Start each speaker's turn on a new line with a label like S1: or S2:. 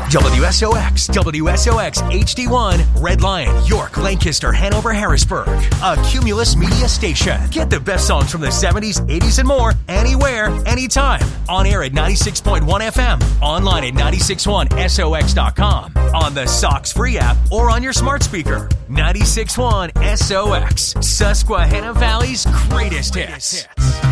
S1: WSOX, HD1, Red Lion, York, Lancaster, Hanover, Harrisburg. A Cumulus Media station. Get the best songs from the 70s, 80s, and more anywhere, anytime. On air at 96.1 FM. Online at 961sox.com. On the Sox free app or on your smart speaker. 96.1 SOX. Susquehanna Valley's greatest hits.